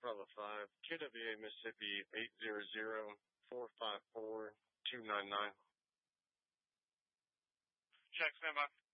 Bravo 5, KWA Mississippi 800-454-299. Check, stand by.